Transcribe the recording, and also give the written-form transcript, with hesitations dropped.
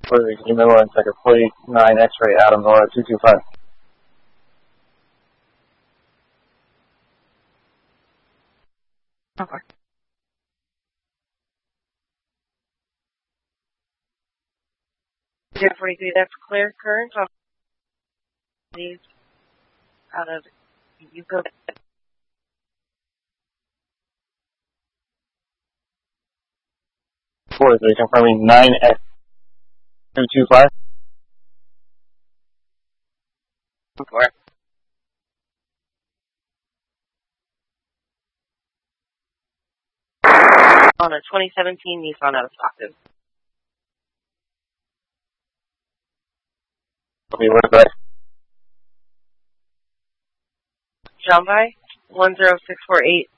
For the Jamila and Sector 49 X-ray Adam Nora 225. Okay. Zero 43, that's clear current on these out of Yuko. For the confirming 9X225. For on a 2017 Nissan out of Stockton. Okay, where's that? Jambai 10648